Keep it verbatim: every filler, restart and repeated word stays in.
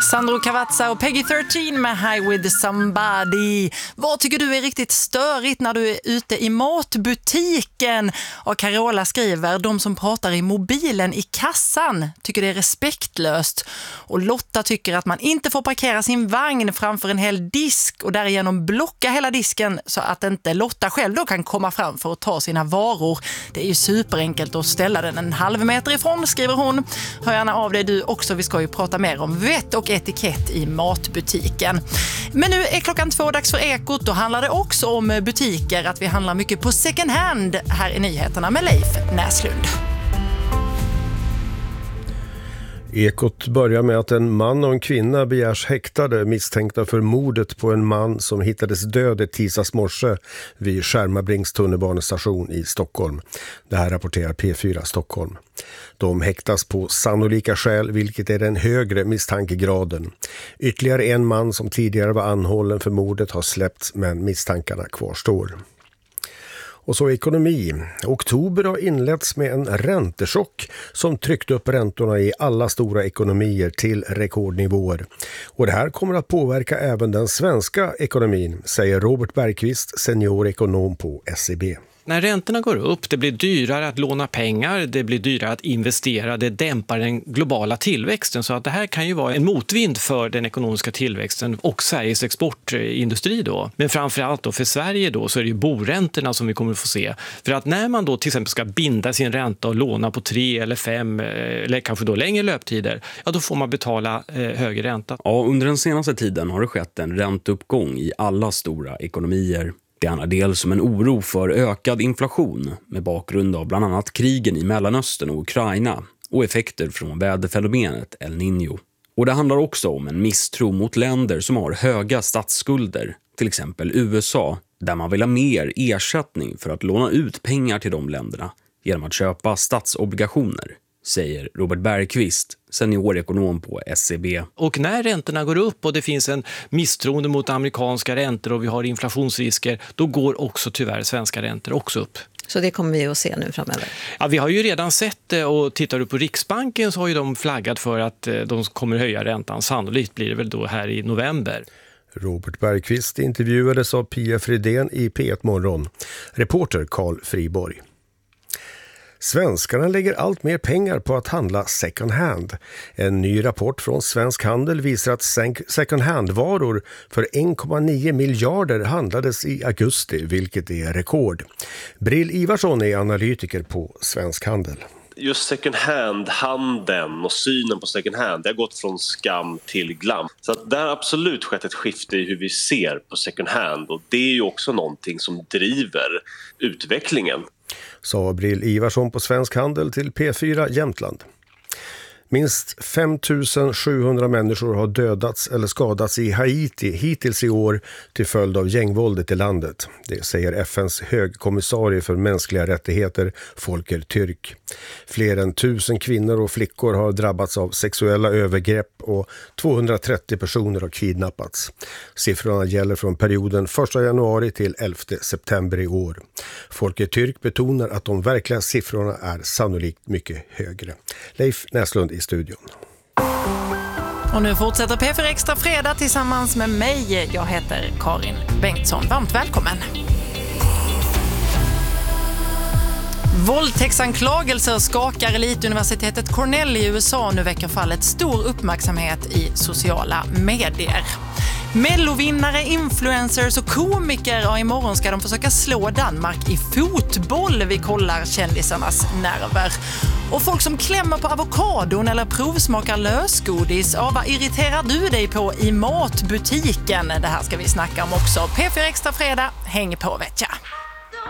Sandro Cavazza och Peggy tretton med High with somebody. Vad tycker du är riktigt störigt när du är ute i matbutiken? Och Carola skriver, de som pratar i mobilen i kassan tycker det är respektlöst. Och Lotta tycker att man inte får parkera sin vagn framför en hel disk och därigenom blocka hela disken så att inte Lotta själv då kan komma fram för att ta sina varor. Det är ju superenkelt att ställa den en halv meter ifrån, skriver hon. Hör gärna av dig du också, vi ska ju prata mer om vett och etikett i matbutiken. Men nu är klockan två dags för Ekot. Då handlar det också om butiker, att vi handlar mycket på second hand. Här är nyheterna med Leif Näslund. Ekot börjar med att en man och en kvinna begärs häktade misstänkta för mordet på en man som hittades död i tisdags morse vid Skärmarbrings tunnelbanestation i Stockholm. Det här rapporterar P fyra Stockholm. De häktas på sannolika skäl, vilket är den högre misstankegraden. Ytterligare en man som tidigare var anhållen för mordet har släppts, men misstankarna kvarstår. Och så ekonomi. Oktober har inletts med en räntechock som tryckt upp räntorna i alla stora ekonomier till rekordnivåer. Och det här kommer att påverka även den svenska ekonomin, säger Robert Bergqvist, seniorekonom på S E B. När räntorna går upp, det blir dyrare att låna pengar, det blir dyrare att investera, det dämpar den globala tillväxten. Så att det här kan ju vara en motvind för den ekonomiska tillväxten och Sveriges exportindustri då. Men framförallt då för Sverige då så är det ju boräntorna som vi kommer att få se. För att när man då till exempel ska binda sin ränta och låna på tre eller fem eller kanske då längre löptider, ja då får man betala eh, högre ränta. Ja, under den senaste tiden har det skett en ränteuppgång i alla stora ekonomier. Det handlar dels om en oro för ökad inflation med bakgrund av bland annat krigen i Mellanöstern och Ukraina och effekter från väderfenomenet El Niño. Och det handlar också om en misstro mot länder som har höga statsskulder, till exempel U S A, där man vill ha mer ersättning för att låna ut pengar till de länderna genom att köpa statsobligationer, säger Robert Bergqvist, seniorekonom på S E B. Och när räntorna går upp och det finns en misstroende mot amerikanska räntor och vi har inflationsrisker, då går också tyvärr svenska räntor också upp. Så det kommer vi att se nu framöver? Ja, vi har ju redan sett det, och tittar du på Riksbanken så har ju de flaggat för att de kommer höja räntan. Sannolikt blir det väl då här i november. Robert Bergqvist intervjuades av Pia Fridén i P ett Morgon. Reporter Carl Friborg. Svenskarna lägger allt mer pengar på att handla second hand. En ny rapport från Svensk Handel visar att second hand-varor för en komma nio miljarder handlades i augusti, vilket är rekord. Brill Ivarsson är analytiker på Svensk Handel. Just second hand-handeln och synen på second hand, det har gått från skam till glam. Så att det har absolut skett ett skifte i hur vi ser på second hand, och det är ju också någonting som driver utvecklingen. Sa Brill Ivarsson på Svensk Handel till P fyra Jämtland. Minst fem tusen sjuhundra människor har dödats eller skadats i Haiti hittills i år till följd av gängvåldet i landet. Det säger F N:s högkommissarie för mänskliga rättigheter, Volker Türk. Fler än tusen kvinnor och flickor har drabbats av sexuella övergrepp och tvåhundratrettio personer har kidnappats. Siffrorna gäller från perioden första januari till elfte september i år. Volker Türk betonar att de verkliga siffrorna är sannolikt mycket högre. Leif Näslund i studion. Och nu fortsätter P fyra Extra fredag tillsammans med mig. Jag heter Karin Bengtsson. Varmt välkommen. Våldtäktsanklagelser skakar elituniversitetet Cornell i U S A. Nu väcker fallet stor uppmärksamhet i sociala medier. Mellovinnare, influencers och komiker, ja, imorgon ska de försöka slå Danmark i fotboll. Vi kollar kändisarnas nerver. Och folk som klämmer på avokadon eller provsmakar lösgodis, ja, vad irriterar du dig på i matbutiken? Det här ska vi snacka om också. P fyra Extra fredag, häng på vet jag.